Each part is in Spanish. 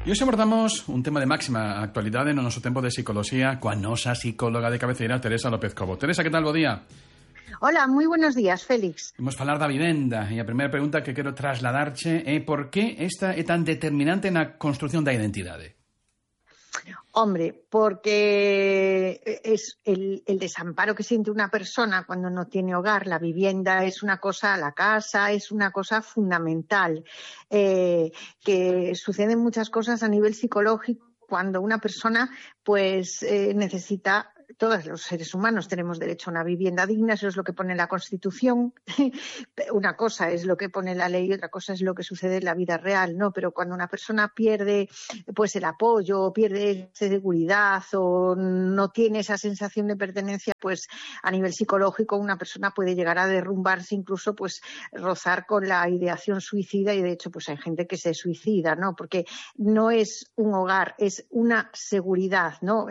E hoxe abordamos un tema de máxima actualidade no noso tempo de psicología coa nosa psicóloga de cabeceira, Teresa López Cobo. Teresa, que tal? Bo día. Hola, moi buenos días, Félix. Imos falar da vivenda e a primeira pregunta que quero trasladarche é por que esta é tan determinante na construción da identidade? Hombre, porque es el desamparo que siente una persona cuando no tiene hogar. La vivienda es una cosa, la casa es una cosa fundamental. Que suceden muchas cosas a nivel psicológico cuando una persona pues necesita. Todos los seres humanos tenemos derecho a una vivienda digna, eso es lo que pone la Constitución. Una cosa es lo que pone la ley y otra cosa es lo que sucede en la vida real, ¿no? Pero cuando una persona pierde pues el apoyo, pierde seguridad o no tiene esa sensación de pertenencia, pues a nivel psicológico una persona puede llegar a derrumbarse, incluso pues rozar con la ideación suicida, y de hecho pues hay gente que se suicida, ¿no? Porque no es un hogar, es una seguridad, ¿no?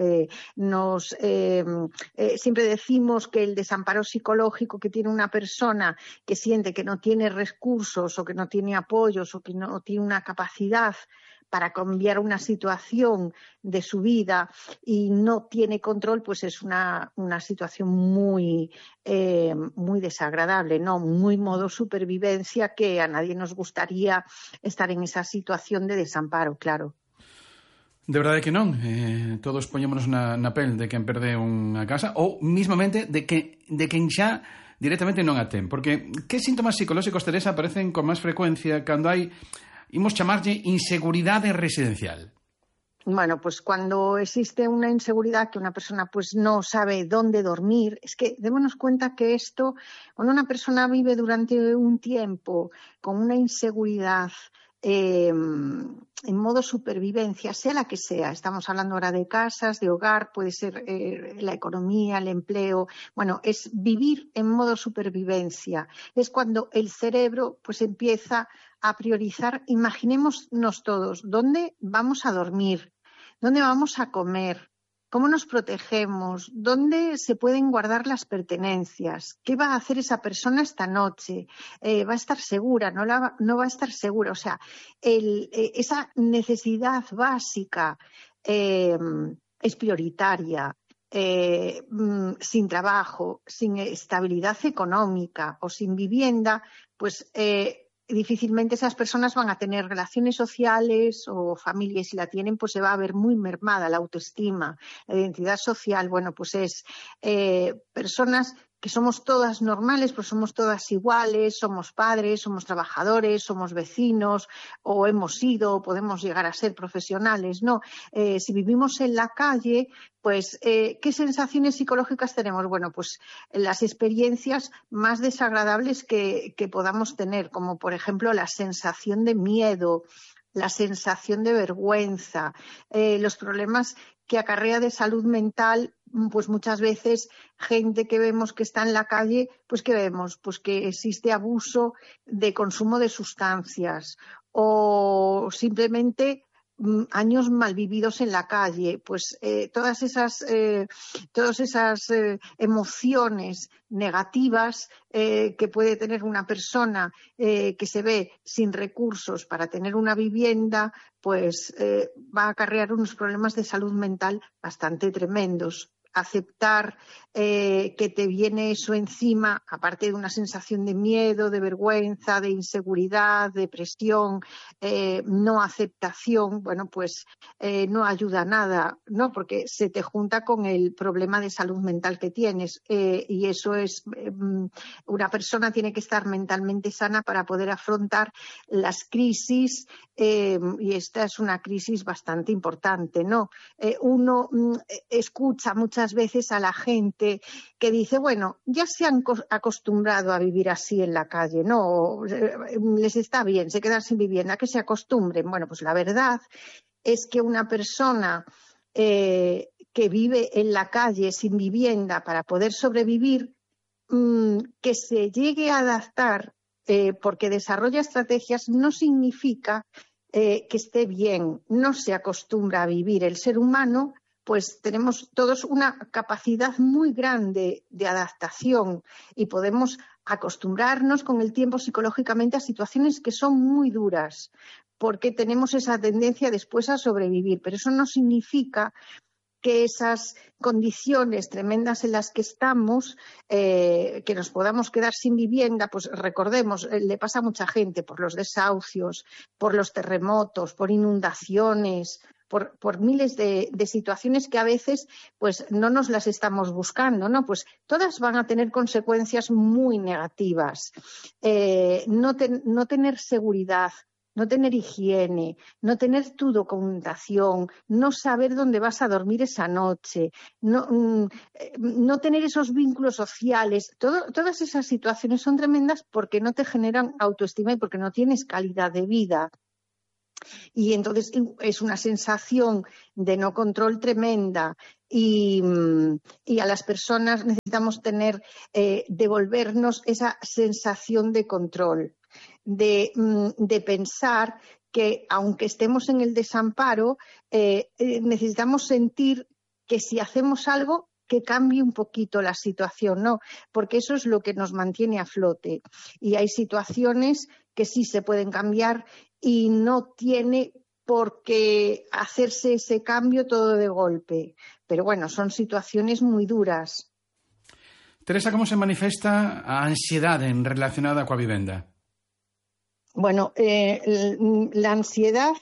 Siempre decimos que el desamparo psicológico que tiene una persona que siente que no tiene recursos o que no tiene apoyos o que no tiene una capacidad para cambiar una situación de su vida y no tiene control, pues es una situación muy desagradable, ¿no? Muy modo supervivencia, que a nadie nos gustaría estar en esa situación de desamparo, claro. De verdade que non. Todos poñémonos na pel de quen perde unha casa ou mismamente de quen xa directamente non a ten. Porque que síntomas psicolóxicos, Teresa, aparecen con máis frecuencia cando hai, imos chamarlle, inseguridade residencial? Bueno, pues cuando existe una inseguridad, que una persona pues no sabe dónde dormir, es que démonos cuenta que esto, cuando una persona vive durante un tiempo con una inseguridad en modo supervivencia, sea la que sea, estamos hablando ahora de casas, de hogar, puede ser la economía, el empleo, bueno, es vivir en modo supervivencia, es cuando el cerebro pues empieza a priorizar. Imaginémonos todos, ¿dónde vamos a dormir? ¿Dónde vamos a comer? ¿Cómo nos protegemos? ¿Dónde se pueden guardar las pertenencias? ¿Qué va a hacer esa persona esta noche? ¿Va a estar segura? ¿No va a estar segura? O sea, esa necesidad básica es prioritaria. Sin trabajo, sin estabilidad económica o sin vivienda, pues difícilmente esas personas van a tener relaciones sociales o familias. Si la tienen, pues se va a ver muy mermada la autoestima, la identidad social. Bueno, pues es personas que somos todas normales, pues somos todas iguales, somos padres, somos trabajadores, somos vecinos, o hemos sido, o podemos llegar a ser profesionales, ¿no? Si vivimos en la calle, pues, ¿qué sensaciones psicológicas tenemos? Bueno, pues las experiencias más desagradables que podamos tener, como por ejemplo la sensación de miedo, la sensación de vergüenza, los problemas que acarrea de salud mental, pues muchas veces gente que vemos que está en la calle, pues ¿qué vemos? Pues que existe abuso de consumo de sustancias o simplemente años mal vividos en la calle, pues todas esas emociones negativas que puede tener una persona que se ve sin recursos para tener una vivienda, pues va a acarrear unos problemas de salud mental bastante tremendos. Aceptar que te viene eso encima, aparte de una sensación de miedo, de vergüenza, de inseguridad, depresión, no aceptación, bueno, pues no ayuda a nada, ¿no? Porque se te junta con el problema de salud mental que tienes, y eso es, una persona tiene que estar mentalmente sana para poder afrontar las crisis, y esta es una crisis bastante importante, ¿no? Uno escucha muchas veces a la gente que dice, bueno, ya se han acostumbrado a vivir así en la calle, ¿no? Les está bien, se quedan sin vivienda, que se acostumbren. Bueno, pues la verdad es que una persona que vive en la calle sin vivienda para poder sobrevivir, que se llegue a adaptar porque desarrolla estrategias, no significa que esté bien, no se acostumbra a vivir. El ser humano, pues tenemos todos una capacidad muy grande de adaptación y podemos acostumbrarnos con el tiempo psicológicamente a situaciones que son muy duras. porque tenemos esa tendencia después a sobrevivir. Pero eso no significa que esas condiciones tremendas en las que estamos, que nos podamos quedar sin vivienda, pues recordemos, le pasa a mucha gente por los desahucios, por los terremotos, por inundaciones, por miles de situaciones que a veces pues no nos las estamos buscando, ¿no? Pues todas van a tener consecuencias muy negativas. No tener seguridad, no tener higiene, no tener tu documentación, no saber dónde vas a dormir esa noche, no tener esos vínculos sociales. Todas esas situaciones son tremendas porque no te generan autoestima y porque no tienes calidad de vida. Y entonces es una sensación de no control tremenda y a las personas necesitamos devolvernos esa sensación de control. De pensar que aunque estemos en el desamparo, necesitamos sentir que si hacemos algo que cambie un poquito la situación, ¿no? Porque eso es lo que nos mantiene a flote. Y hay situaciones que sí se pueden cambiar y no tiene por qué hacerse ese cambio todo de golpe. Pero bueno, son situaciones muy duras. Teresa, como se manifesta a ansiedade relacionada coa vivenda? Bueno, la ansiedad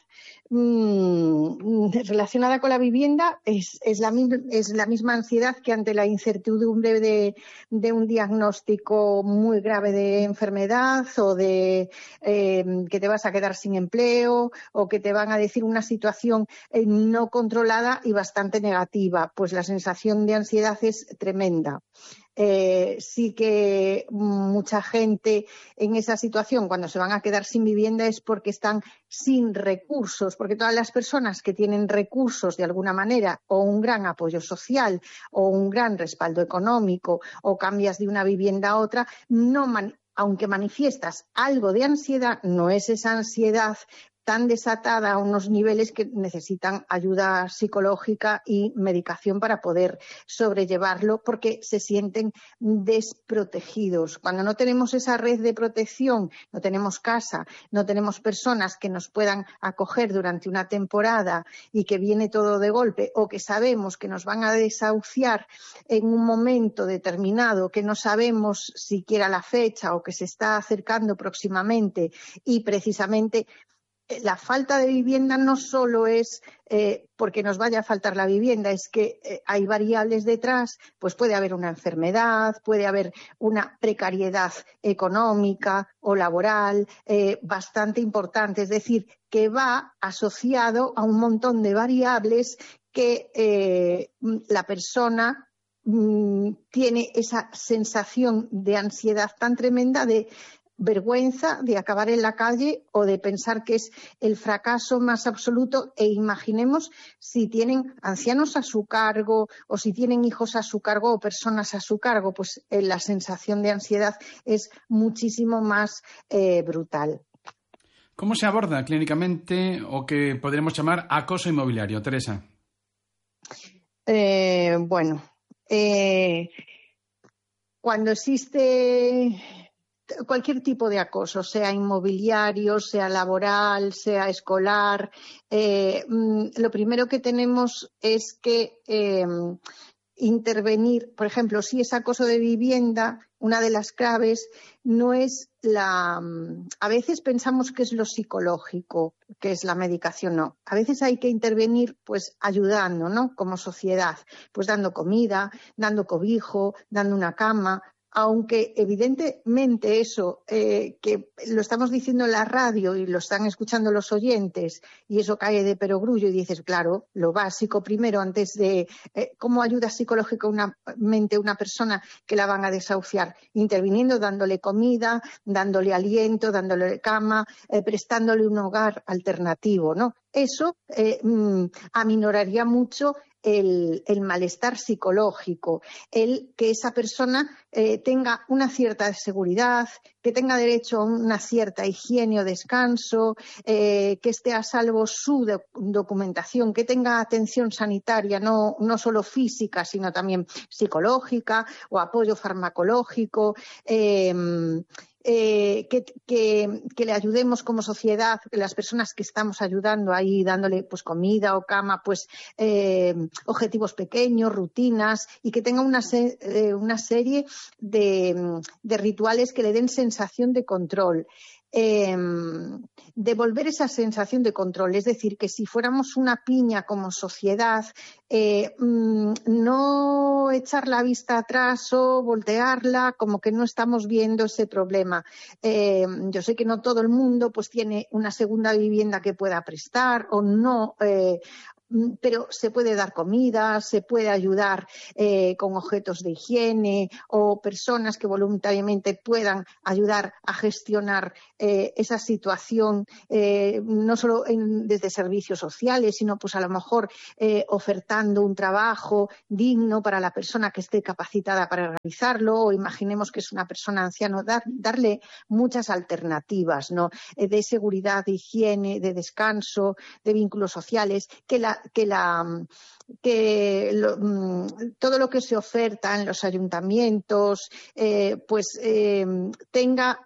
relacionada con la vivienda es la misma ansiedad que ante la incertidumbre de un diagnóstico muy grave de enfermedad o de que te vas a quedar sin empleo o que te van a decir una situación no controlada y bastante negativa. Pues la sensación de ansiedad es tremenda. Sí que mucha gente en esa situación, cuando se van a quedar sin vivienda, es porque están sin recursos, porque todas las personas que tienen recursos de alguna manera, o un gran apoyo social, o un gran respaldo económico, o cambias de una vivienda a otra, aunque manifiestas algo de ansiedad, no es esa ansiedad tan desatada a unos niveles que necesitan ayuda psicológica y medicación para poder sobrellevarlo porque se sienten desprotegidos. Cuando no tenemos esa red de protección, no tenemos casa, no tenemos personas que nos puedan acoger durante una temporada y que viene todo de golpe o que sabemos que nos van a desahuciar en un momento determinado que no sabemos siquiera la fecha o que se está acercando próximamente y precisamente la falta de vivienda no solo es porque nos vaya a faltar la vivienda, es que hay variables detrás, pues puede haber una enfermedad, puede haber una precariedad económica o laboral bastante importante, es decir, que va asociado a un montón de variables que la persona tiene esa sensación de ansiedad tan tremenda de vergüenza de acabar en la calle o de pensar que es el fracaso más absoluto e imaginemos si tienen ancianos a su cargo o si tienen hijos a su cargo o personas a su cargo, pues la sensación de ansiedad es muchísimo más brutal. Como se aborda clínicamente o que podríamos chamar acoso inmobiliario, Teresa? Cuando existe cualquier tipo de acoso, sea inmobiliario, sea laboral, sea escolar, lo primero que tenemos es que intervenir. Por ejemplo, si es acoso de vivienda, una de las claves no es a veces pensamos que es lo psicológico, que es la medicación, no. A veces hay que intervenir pues ayudando, ¿no? Como sociedad, pues dando comida, dando cobijo, dando una cama. Aunque evidentemente eso que lo estamos diciendo en la radio y lo están escuchando los oyentes y eso cae de perogrullo y dices, claro, lo básico primero antes de cómo ayuda psicológicamente a una persona que la van a desahuciar, interviniendo, dándole comida, dándole aliento, dándole cama, prestándole un hogar alternativo, ¿no? Eso aminoraría mucho el malestar psicológico, el que esa persona tenga una cierta seguridad, que tenga derecho a una cierta higiene o descanso, que esté a salvo su documentación, que tenga atención sanitaria, no solo física, sino también psicológica o apoyo farmacológico, que le ayudemos como sociedad, las personas que estamos ayudando ahí, dándole pues comida o cama, pues objetivos pequeños, rutinas, y que tenga una serie de rituales que le den sensación de control. Devolver esa sensación de control, es decir, que si fuéramos una piña como sociedad, no echar la vista atrás o voltearla como que no estamos viendo ese problema. Yo sé que no todo el mundo pues tiene una segunda vivienda que pueda prestar o no, pero se puede dar comida, se puede ayudar con objetos de higiene o personas que voluntariamente puedan ayudar a gestionar esa situación, no solo desde servicios sociales, sino pues a lo mejor ofertando un trabajo digno para la persona que esté capacitada para realizarlo, o imaginemos que es una persona anciana, darle muchas alternativas, ¿no? De seguridad, de higiene, de descanso, de vínculos sociales, todo lo que se oferta en los ayuntamientos tenga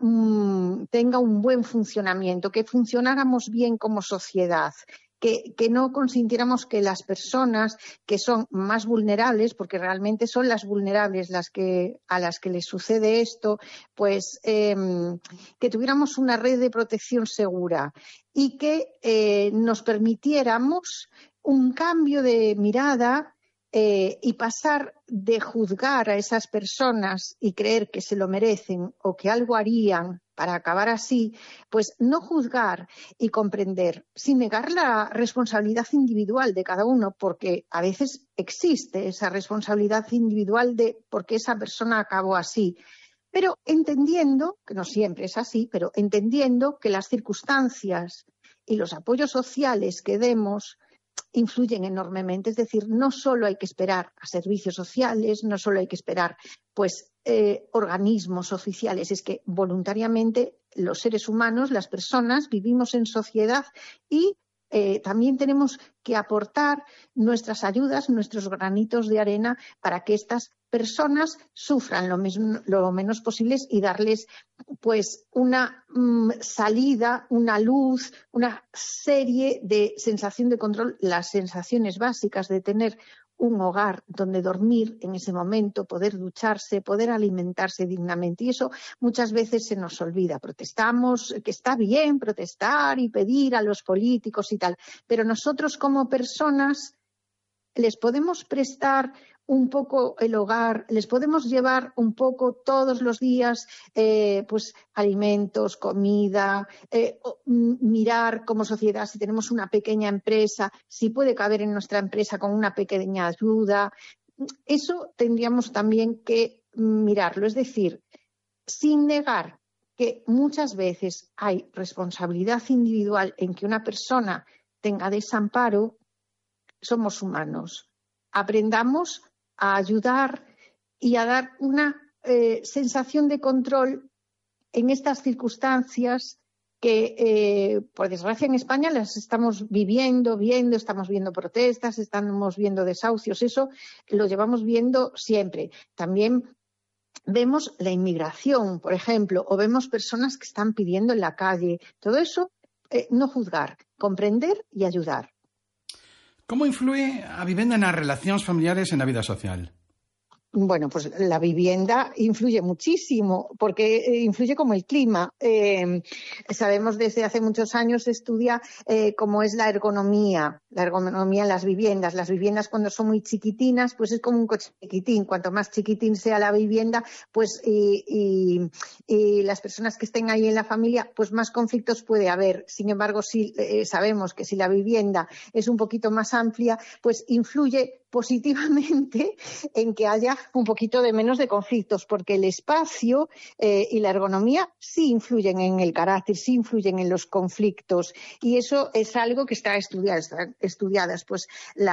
un buen funcionamiento, que funcionáramos bien como sociedad. Que no consintiéramos que las personas que son más vulnerables, porque realmente son las vulnerables a las que les sucede esto, pues que tuviéramos una red de protección segura y que nos permitiéramos un cambio de mirada y pasar de juzgar a esas personas y creer que se lo merecen o que algo harían para acabar así, pues no juzgar y comprender, sin negar la responsabilidad individual de cada uno, porque a veces existe esa responsabilidad individual de por qué esa persona acabó así. Pero entendiendo, que no siempre es así, pero entendiendo que las circunstancias y los apoyos sociales que demos influyen enormemente. Es decir, no solo hay que esperar a servicios sociales, no solo hay que esperar organismos oficiales, es que voluntariamente los seres humanos, las personas, vivimos en sociedad y también tenemos que aportar nuestras ayudas, nuestros granitos de arena para que estas personas sufran lo menos posible y darles pues una salida, una luz, una serie de sensación de control, las sensaciones básicas de tener un hogar donde dormir en ese momento, poder ducharse, poder alimentarse dignamente. Y eso muchas veces se nos olvida. Protestamos, que está bien protestar y pedir a los políticos y tal, pero nosotros como personas les podemos prestar un poco el hogar, les podemos llevar un poco todos los días pues alimentos, comida, mirar como sociedad si tenemos una pequeña empresa, si puede caber en nuestra empresa con una pequeña ayuda. Eso tendríamos también que mirarlo, es decir, sin negar que muchas veces hay responsabilidad individual en que una persona tenga desamparo. Somos humanos. Aprendamos a ayudar y a dar una sensación de control en estas circunstancias que, por desgracia, en España las estamos viendo, estamos viendo protestas, estamos viendo desahucios, eso lo llevamos viendo siempre. También vemos la inmigración, por ejemplo, o vemos personas que están pidiendo en la calle. Todo eso, no juzgar, comprender y ayudar. Como influe a vivenda nas relacións familiares e na vida social? Bueno, pues la vivienda influye muchísimo, porque influye como el clima. Sabemos desde hace muchos años se estudia cómo es la ergonomía en las viviendas. Las viviendas cuando son muy chiquitinas, pues es como un coche chiquitín. Cuanto más chiquitín sea la vivienda, pues y las personas que estén ahí en la familia, pues más conflictos puede haber. Sin embargo, si sabemos que si la vivienda es un poquito más amplia, pues influye positivamente en que haya un poquito de menos de conflictos, porque el espacio y la ergonomía sí influyen en el carácter, sí influyen en los conflictos, y eso es algo que está estudiado. estudiadas, pues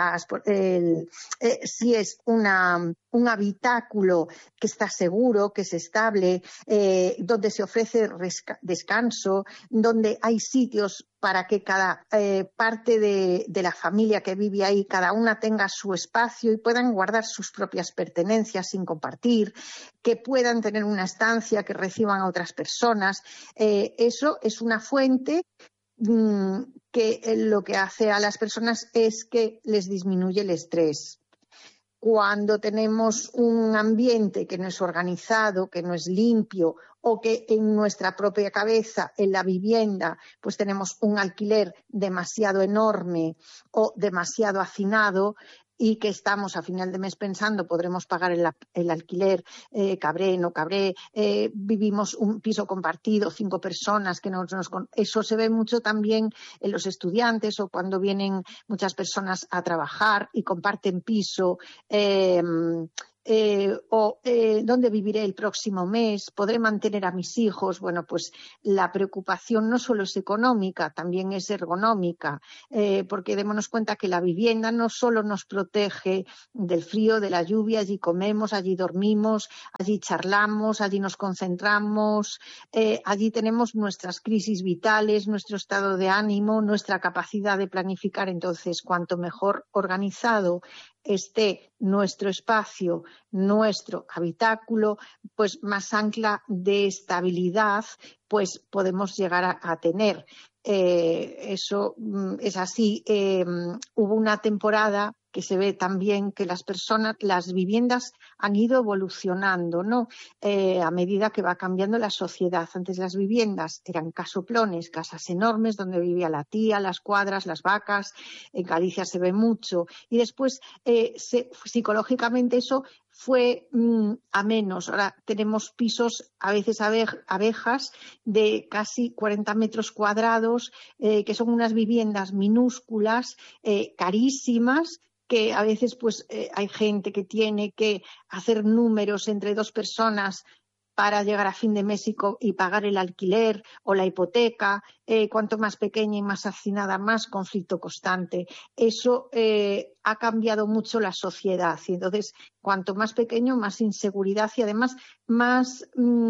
si es un habitáculo que está seguro, que es estable, donde se ofrece descanso, donde hay sitios para que cada parte de la familia que vive ahí, cada una tenga su espacio y puedan guardar sus propias pertenencias sin compartir, que puedan tener una estancia, que reciban a otras personas. Eso es una fuente que lo que hace a las personas es que les disminuye el estrés. Cuando tenemos un ambiente que no es organizado, que no es limpio, o que en nuestra propia cabeza, en la vivienda, pues tenemos un alquiler demasiado enorme o demasiado hacinado, y que estamos a final de mes pensando podremos pagar el alquiler, cabré, no cabré, vivimos un piso compartido, 5 personas, eso se ve mucho también en los estudiantes o cuando vienen muchas personas a trabajar y comparten piso. ¿Dónde viviré el próximo mes? ¿Podré mantener a mis hijos? Bueno, pues la preocupación no solo es económica, también es ergonómica, porque démonos cuenta que la vivienda no solo nos protege del frío, de la lluvia, allí comemos, allí dormimos, allí charlamos, allí nos concentramos, allí tenemos nuestras crisis vitales, nuestro estado de ánimo, nuestra capacidad de planificar. Entonces, cuanto mejor organizado esté nuestro espacio, nuestro habitáculo, pues más ancla de estabilidad pues podemos llegar a tener. Eso es así. Hubo una temporada que se ve también que las viviendas han ido evolucionando, ¿no? A medida que va cambiando la sociedad. Antes las viviendas eran casoplones, casas enormes donde vivía la tía, las cuadras, las vacas. En Galicia se ve mucho. Y después, psicológicamente eso fue a menos. Ahora tenemos pisos, a veces abejas, de casi 40 metros cuadrados, que son unas viviendas minúsculas, carísimas, que a veces pues hay gente que tiene que hacer números entre 2 personas para llegar a fin de mes y pagar el alquiler o la hipoteca. Cuanto más pequeña y más hacinada, más conflicto constante. Eso ha cambiado mucho la sociedad, y entonces cuanto más pequeño, más inseguridad y además más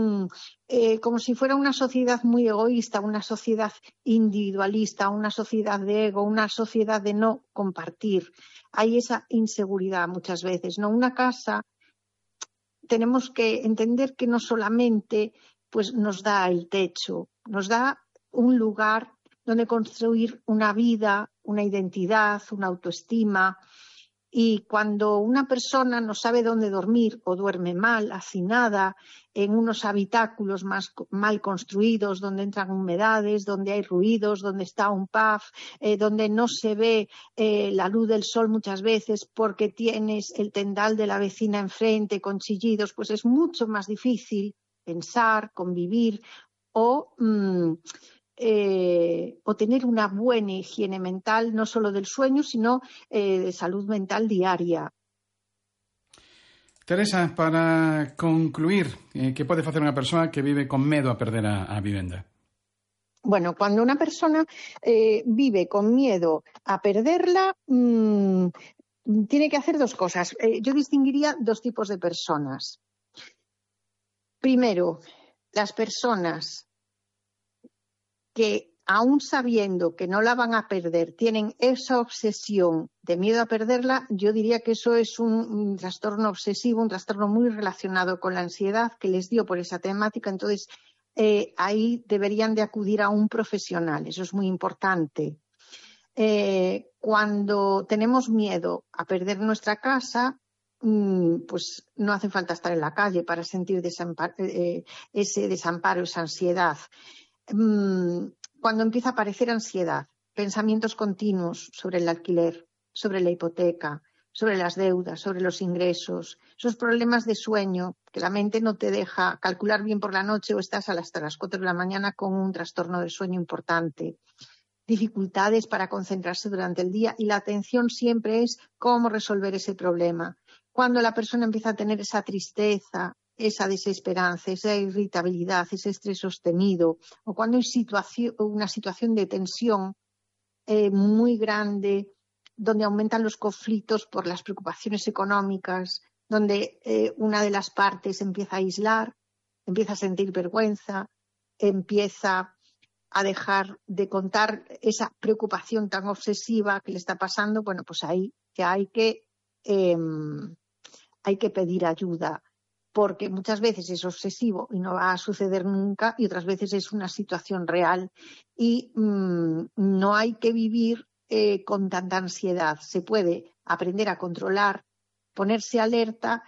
como si fuera una sociedad muy egoísta, una sociedad individualista, una sociedad de ego, una sociedad de no compartir. Hay esa inseguridad muchas veces, ¿no? Una casa, tenemos que entender que no solamente pues, nos da el techo, nos da un lugar donde construir una vida, una identidad, una autoestima. Y cuando una persona no sabe dónde dormir o duerme mal, hacinada, en unos habitáculos mal construidos, donde entran humedades, donde hay ruidos, donde está un pub, donde no se ve la luz del sol muchas veces porque tienes el tendal de la vecina enfrente con chillidos, pues es mucho más difícil pensar, convivir o tener una buena higiene mental, no solo del sueño, sino de salud mental diaria. Teresa, para concluir, que pode facer unha persoa que vive con medo a perder a vivenda? Bueno, cuando una persona vive con miedo a perderla, tiene que hacer 2 cosas. Yo distinguiría 2 tipos de personas. Primero, las personas que, aún sabiendo que no la van a perder, tienen esa obsesión de miedo a perderla. Yo diría que eso es un trastorno obsesivo, un trastorno muy relacionado con la ansiedad que les dio por esa temática. Entonces, ahí deberían de acudir a un profesional. Eso es muy importante. Cuando tenemos miedo a perder nuestra casa, pues no hace falta estar en la calle para sentir ese desamparo, esa ansiedad. Cuando empieza a aparecer ansiedad, pensamientos continuos sobre el alquiler, sobre la hipoteca, sobre las deudas, sobre los ingresos, esos problemas de sueño que la mente no te deja calcular bien por la noche o estás hasta las 4 de la mañana con un trastorno del sueño importante, dificultades para concentrarse durante el día, y la atención siempre es cómo resolver ese problema. Cuando la persona empieza a tener esa tristeza, esa desesperanza, esa irritabilidad, ese estrés sostenido, o cuando hay una situación de tensión muy grande donde aumentan los conflictos por las preocupaciones económicas, donde una de las partes empieza a aislar, empieza a sentir vergüenza, empieza a dejar de contar esa preocupación tan obsesiva que le está pasando, bueno, pues ahí ya hay que pedir ayuda, porque muchas veces es obsesivo y no va a suceder nunca, y otras veces es una situación real y no hay que vivir con tanta ansiedad. Se puede aprender a controlar, ponerse alerta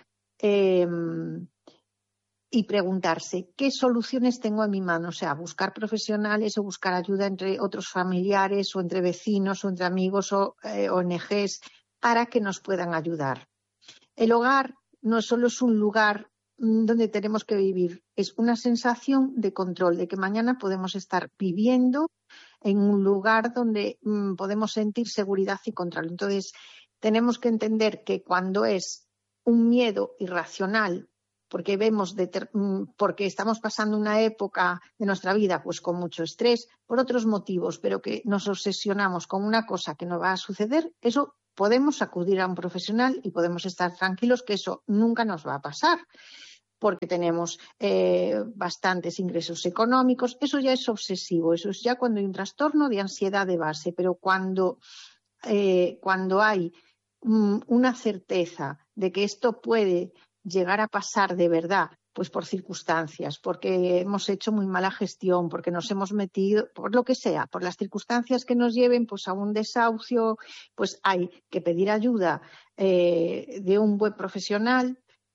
y preguntarse qué soluciones tengo en mi mano, o sea, buscar profesionales o buscar ayuda entre otros familiares o entre vecinos o entre amigos o ONGs para que nos puedan ayudar. El hogar no solo es un lugar donde tenemos que vivir, es una sensación de control, de que mañana podemos estar viviendo en un lugar donde podemos sentir seguridad y control. Entonces, tenemos que entender que cuando es un miedo irracional, porque porque estamos pasando una época de nuestra vida pues con mucho estrés, por otros motivos, pero que nos obsesionamos con una cosa que no va a suceder, eso podemos acudir a un profesional y podemos estar tranquilos que eso nunca nos va a pasar, porque tenemos bastantes ingresos económicos. Eso ya es obsesivo, eso es ya cuando hay un trastorno de ansiedad de base, pero cuando hay una certeza de que esto puede llegar a pasar de verdad, pues por circunstancias, porque hemos hecho muy mala gestión, porque nos hemos metido, por lo que sea, por las circunstancias que nos lleven pues a un desahucio, pues hay que pedir ayuda de un buen profesional,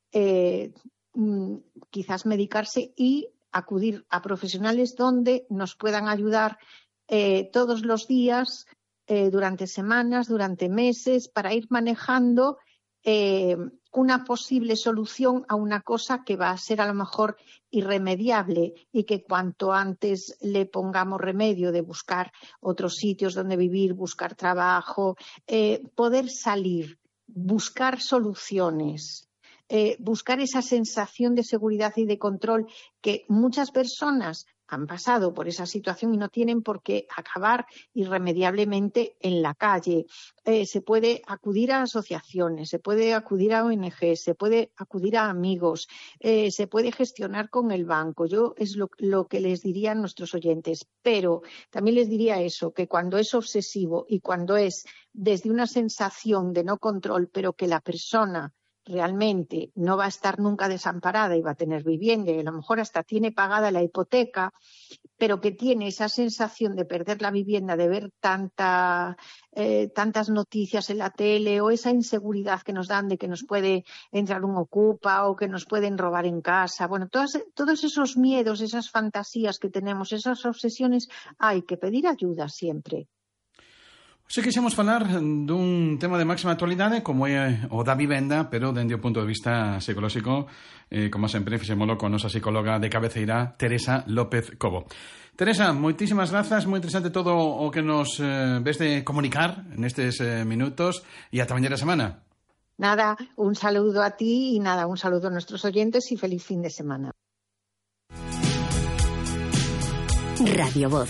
quizás medicarse y acudir a profesionales donde nos puedan ayudar todos los días, durante semanas, durante meses, para ir manejando una posible solución a una cosa que va a ser a lo mejor irremediable y que cuanto antes le pongamos remedio de buscar otros sitios donde vivir, buscar trabajo, poder salir, buscar soluciones, buscar esa sensación de seguridad y de control que muchas personas han pasado por esa situación y no tienen por qué acabar irremediablemente en la calle. Se puede acudir a asociaciones, se puede acudir a ONG, se puede acudir a amigos, se puede gestionar con el banco. Yo es lo que les diría a nuestros oyentes, pero también les diría eso, que cuando es obsesivo y cuando es desde una sensación de no control, pero que la persona realmente no va a estar nunca desamparada y va a tener vivienda y a lo mejor hasta tiene pagada la hipoteca, pero que tiene esa sensación de perder la vivienda, de ver tantas noticias en la tele o esa inseguridad que nos dan de que nos puede entrar un ocupa o que nos pueden robar en casa. Bueno, todos esos miedos, esas fantasías que tenemos, esas obsesiones, hay que pedir ayuda siempre. Se quixemos falar dun tema de máxima actualidade como é o da vivenda, pero dende o punto de vista psicolóxico, como sempre fixémolo con nosa psicóloga de cabeceira, Teresa López Cobo. Teresa, moitísimas grazas, moi interesante todo o que nos ves de comunicar nestes minutos e ata mañana semana. Nada, un saludo a ti y nada, un saludo a nuestros oyentes y feliz fin de semana. Radio Voz.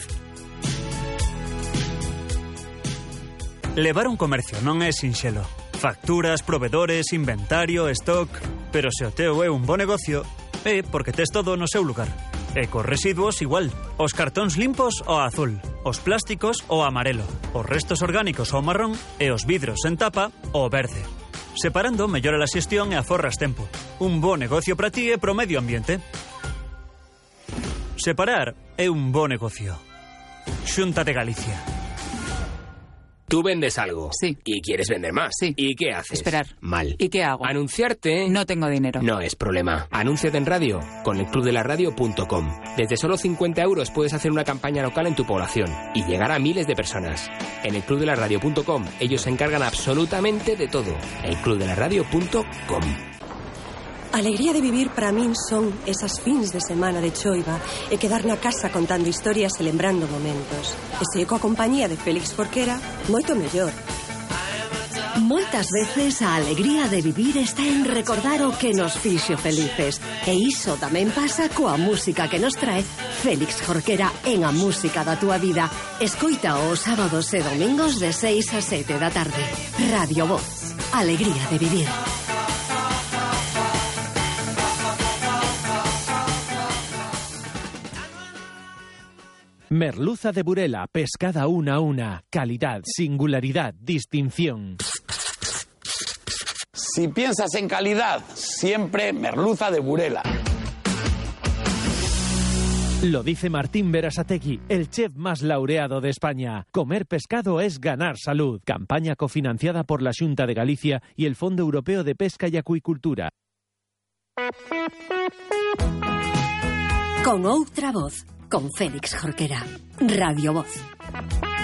Levar un comercio non é sinxelo. Facturas, provedores, inventario, stock... Pero se o teu é un bo negocio, é porque tes todo no seu lugar. E cos residuos igual. Os cartóns limpos ao azul, os plásticos ao amarelo, os restos orgánicos ao marrón e os vidros en tapa ao verde. Separando mellora a xestión e aforras tempo. Un bo negocio para ti e pro medio ambiente. Separar é un bo negocio. Xunta de Galicia. Tú vendes algo. Sí. Y quieres vender más. Sí. ¿Y qué haces? Esperar. Mal. ¿Y qué hago? Anunciarte. No tengo dinero. No es problema. Anúnciate en radio con elclubdelaradio.com. Desde solo 50 € puedes hacer una campaña local en tu población y llegar a miles de personas. En elclubdelaradio.com ellos se encargan absolutamente de todo. elclubdelaradio.com. A alegría de vivir para min son esas fins de semana de choiva e quedar na casa contando historias e lembrando momentos. E se coa compañía de Félix Forquera, moito mellor. Moitas veces a alegría de vivir está en recordar o que nos fixo felices. E iso tamén pasa coa música que nos trae Félix Jorquera en A Música da Túa Vida. Escoita os sábados e domingos de 6 a 7 da tarde. Radio Voz. Alegría de vivir. Merluza de Burela, pescada una a una. Calidad, singularidad, distinción. Si piensas en calidad, siempre merluza de Burela. Lo dice Martín Berasategui, el chef más laureado de España. Comer pescado es ganar salud. Campaña cofinanciada por la Xunta de Galicia y el Fondo Europeo de Pesca y Acuicultura. Con outra voz, con Félix Jorquera. Radio Voz.